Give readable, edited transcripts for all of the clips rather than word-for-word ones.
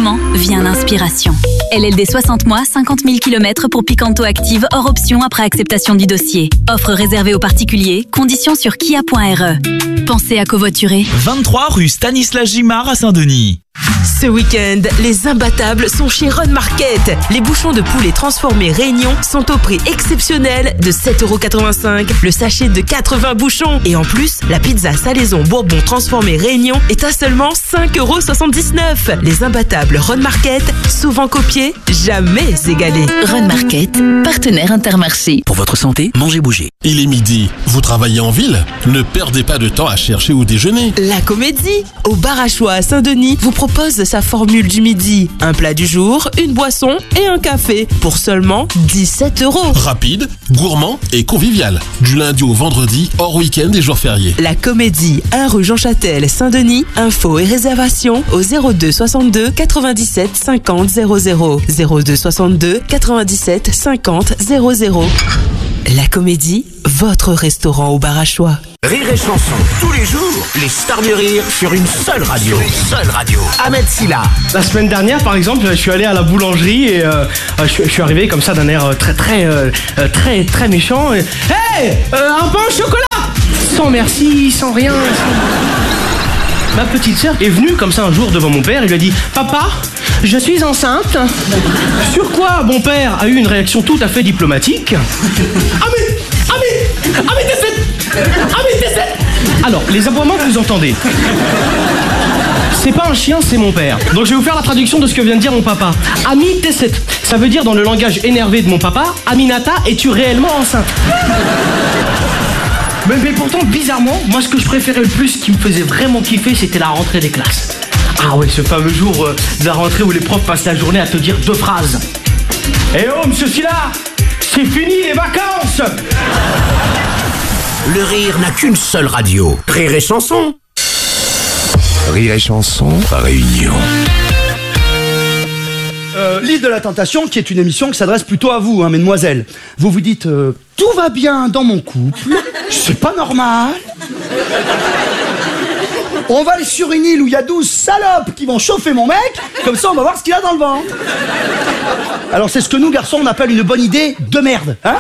mouvement vient l'inspiration. LLD 60 mois, 50 000 km pour Picanto Active hors option après acceptation du dossier. Offre réservée aux particuliers, conditions sur kia.re. Pensez à covoiturer. 23 rue Stanislas Gimard à Saint-Denis. Ce week-end, les imbattables sont chez Run Market. Les bouchons de poulet transformés Réunion sont au prix exceptionnel de 7,85 €. Le sachet de 80 bouchons. Et en plus, la pizza salaison Bourbon transformée Réunion est à seulement 5,79 €. Les imbattables Run Market, souvent copiés, jamais égalés. Run Market, partenaire Intermarché. Pour votre santé, mangez, bougez. Il est midi, vous travaillez en ville? Ne perdez pas de temps à chercher où déjeuner. La Comédie, au bar à choix à Saint-Denis, vous propose sa formule du midi. Un plat du jour, une boisson et un café pour seulement 17 €. Rapide, gourmand et convivial. Du lundi au vendredi, hors week-end et jours fériés. La Comédie, 1 rue Jean Châtel, Saint-Denis. Infos et réservations au 02 62 97 50 00. 02 62 97 50 00. La Comédie, votre restaurant au bar à choix. Rire et chanson, tous les jours, les stars du rire sur une seule radio. Ahmed Silla. La semaine dernière, par exemple, je suis allé à la boulangerie et je suis arrivé comme ça d'un air très méchant. Et, hey, un pain au chocolat. Sans merci, sans rien. Ma petite sœur est venue comme ça un jour devant mon père et lui a dit: Papa, je suis enceinte. Sur quoi mon père a eu une réaction tout à fait diplomatique. Alors, les aboiements que vous entendez, c'est pas un chien, c'est mon père. Donc je vais vous faire la traduction de ce que vient de dire mon papa. Ami Tesset, ça veut dire dans le langage énervé de mon papa: Aminata, es-tu réellement enceinte? Mais pourtant, bizarrement, moi ce que je préférais le plus, ce qui me faisait vraiment kiffer, c'était la rentrée des classes. Ah ouais, ce fameux jour de la rentrée où les profs passent la journée à te dire 2 phrases. Eh oh, monsieur Silla, c'est fini les vacances. Le rire n'a qu'une seule radio. Rire et chanson. Rire et chanson, Réunion. L'île de la Tentation, qui est une émission qui s'adresse plutôt à vous, hein, mesdemoiselles. Vous vous dites, tout va bien dans mon couple, c'est pas normal. On va aller sur une île où il y a 12 salopes qui vont chauffer mon mec, comme ça on va voir ce qu'il a dans le ventre. Alors c'est ce que nous, garçons, on appelle une bonne idée de merde, hein.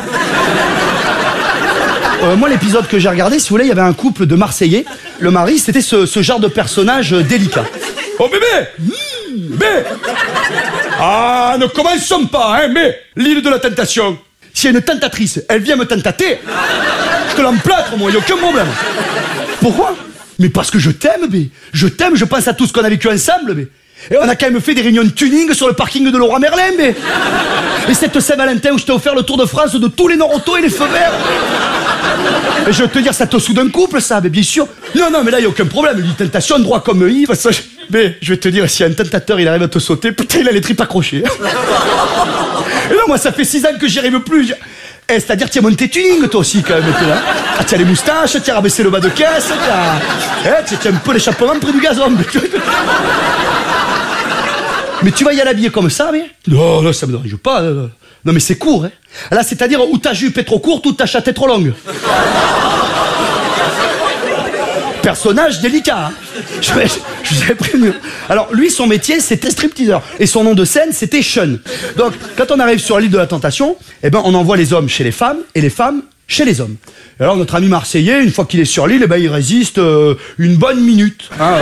Moi, l'épisode que j'ai regardé, si vous voulez, il y avait un couple de Marseillais. Le mari, c'était ce genre de personnage délicat. Oh bébé, bébé. Ah, ne commençons pas, hein, mais l'île de la tentation. S'il y a une tentatrice, elle vient me tentater, je te l'emplâtre, moi, il n'y a aucun problème. Pourquoi? Mais parce que je t'aime, bébé. Je t'aime, je pense à tout ce qu'on a vécu ensemble, bébé. Et on a quand même fait des réunions de tuning sur le parking de Leroy Merlin, mais... Et cette Saint-Valentin où je t'ai offert le Tour de France de tous les Nord-Auto et les feux verts. Et je veux te dire, ça te soude un couple, ça, mais bien sûr. Non, mais là, il n'y a aucun problème. Une tentation, droit comme Yves, ça... Mais je vais te dire, si un tentateur, il arrive à te sauter, putain, il a les tripes accrochées. Et non, moi, ça fait 6 ans que j'y arrive plus. C'est-à-dire, tu as monté tuning, toi aussi, quand même, là. Ah, tu as les moustaches, tu as rabaissé le bas de caisse, tu as un peu l'échappement près du gazon. Mais tu vas y aller habillé comme ça, mais... Non, ça me dérange pas. Non, mais c'est court, hein. Là, c'est-à-dire, où ta jupe est trop courte, ou ta chatte est trop longue. Personnage délicat, hein. Je vous avais prévenu. Alors, lui, son métier, c'était stripteaseur. Et son nom de scène, c'était Sean. Donc, quand on arrive sur l'île de la Tentation, eh ben, on envoie les hommes chez les femmes, et les femmes chez les hommes. Et alors, notre ami Marseillais, une fois qu'il est sur l'île, eh ben, il résiste une bonne minute, hein,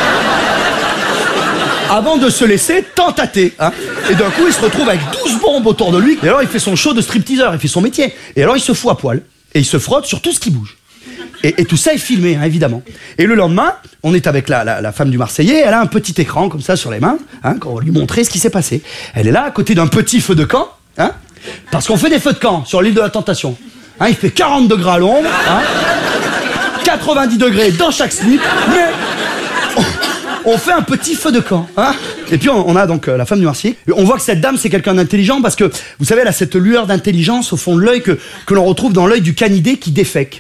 avant de se laisser tentater, hein. Et d'un coup, il se retrouve avec 12 bombes autour de lui. Et alors, il fait son show de stripteaseur, il fait son métier. Et alors, il se fout à poil. Et il se frotte sur tout ce qui bouge. Et tout ça est filmé, hein, évidemment. Et le lendemain, on est avec la femme du Marseillais. Elle a un petit écran, comme ça, sur les mains, hein, qu'on va lui montrer ce qui s'est passé. Elle est là, à côté d'un petit feu de camp, hein, parce qu'on fait des feux de camp sur l'île de la Tentation. Hein, il fait 40 degrés à l'ombre, hein, 90 degrés dans chaque slip, mais... On fait un petit feu de camp, hein. Et puis on a donc la femme du Marseillais. On voit que cette dame, c'est quelqu'un d'intelligent parce que, vous savez, elle a cette lueur d'intelligence au fond de l'œil que l'on retrouve dans l'œil du canidé qui défèque.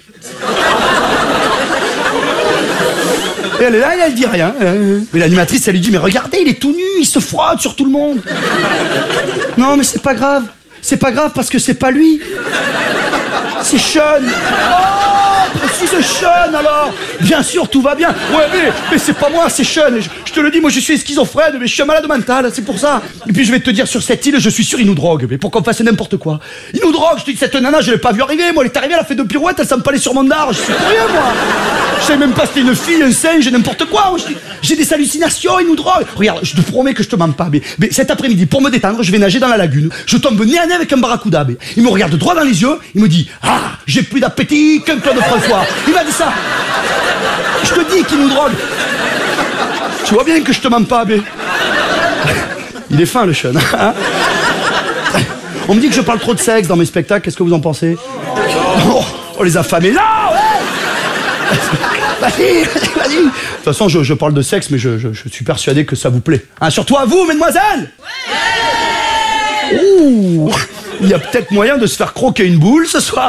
Et elle est là, elle dit rien. Mais l'animatrice, elle lui dit, mais regardez, il est tout nu, il se frotte sur tout le monde. Non, mais c'est pas grave. C'est pas grave parce que c'est pas lui. C'est Sean. Oh, si c'est Sean alors. Bien sûr, tout va bien. Ouais, mais c'est pas moi, c'est Sean. Je te le dis, moi je suis schizophrène, mais je suis un malade mental, c'est pour ça. Et puis je vais te dire, sur cette île, je suis sûr, ils nous droguent, mais pour qu'on fasse n'importe quoi. Ils nous droguent, je te dis, cette nana, je l'ai pas vue arriver, moi, elle est arrivée, elle a fait 2 pirouettes, elle s'en parlait sur mon dard, je sais pour rien, moi. Je sais même pas si c'était une fille, un singe, n'importe quoi. Moi, j'ai des hallucinations, ils nous droguent. Regarde, je te promets que je te mens pas, mais cet après-midi, pour me détendre, je vais nager dans la lagune. Je tombe nez à nez avec un barracuda. Il me regarde droit dans les yeux, il me dit, ah, j'ai plus d'appétit qu'un Claude François. Il m'a dit ça. Je te dis qu'il nous drogue. Tu vois bien que je te mens pas, mais... Il est fin, le Sean. Hein. On me dit que je parle trop de sexe dans mes spectacles, qu'est-ce que vous en pensez? Oh, les affamés, non, ouais. Vas-y. De toute façon, je parle de sexe, mais je suis persuadé que ça vous plaît. Hein, surtout à vous, mesdemoiselles. Ouais. Ouh, il y a peut-être moyen de se faire croquer une boule ce soir.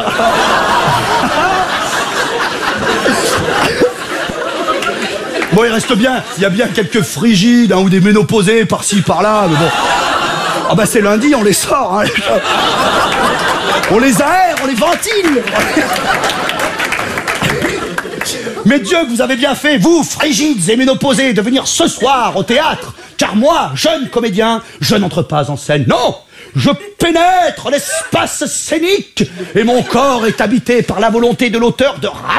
Bon, il reste bien, il y a bien quelques frigides hein, ou des ménopausés par-ci, par-là, mais bon. Ah bah c'est lundi, on les sort, hein. On les aère, on les ventile. Mais Dieu, que vous avez bien fait, vous, frigides et ménopausés, de venir ce soir au théâtre. Car moi, jeune comédien, je n'entre pas en scène. Non, je pénètre l'espace scénique et mon corps est habité par la volonté de l'auteur de